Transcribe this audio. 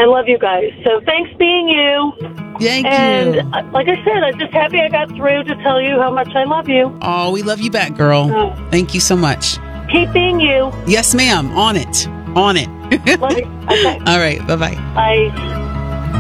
I love you guys. So thanks being you. Thank and you. Like I said, I'm just happy I got through to tell you how much I love you. Oh, we love you back, girl. Oh. Thank you so much. Keep being you. Yes, ma'am. On it. On it. Love you. Okay. All right. Bye-bye. Bye.